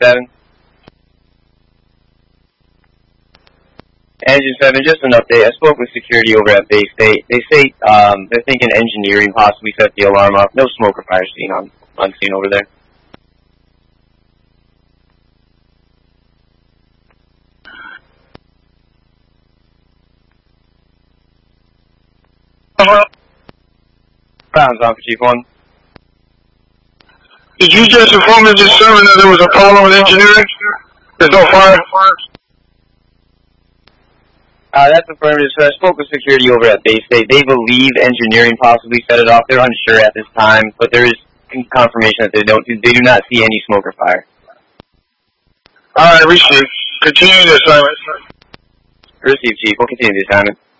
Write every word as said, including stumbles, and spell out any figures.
seven. Engine seven, just an update. I spoke with security over at Bay State. They say um, they're thinking engineering possibly set the alarm off. No smoke or fire seen on, on scene over there. Uh-huh. Grounds on for Chief one. Did you just inform Engine seven that there was a problem with engineering? There's no fire? Uh, that's affirmative, sir. I spoke with security over at Bay State. They believe engineering possibly set it off. They're unsure at this time, but there is confirmation that they don't. They do not see any smoke or fire. All right, receive. Continue the assignment. Receive, Chief. We'll continue the assignment.